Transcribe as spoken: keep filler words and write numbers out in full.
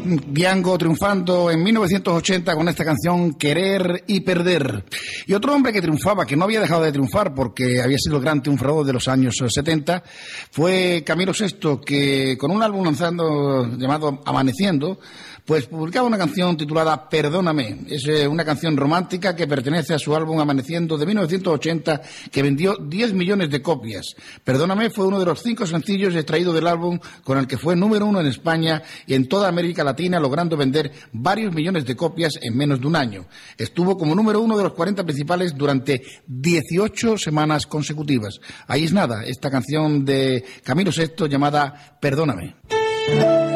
Diango triunfando en mil novecientos ochenta con esta canción Querer y Perder. Y otro hombre que triunfaba, que no había dejado de triunfar porque había sido el gran triunfador de los años setenta, fue Camilo Sesto, que con un álbum lanzando llamado Amaneciendo, pues publicaba una canción titulada Perdóname. Es una canción romántica que pertenece a su álbum Amaneciendo de mil novecientos ochenta, que vendió diez millones de copias. Perdóname fue uno de los cinco sencillos extraídos del álbum, con el que fue número uno en España y en toda América Latina, logrando vender varios millones de copias en menos de un año. Estuvo como número uno de los cuarenta principales durante dieciocho semanas consecutivas. Ahí es nada, esta canción de Camilo Sesto llamada Perdóname.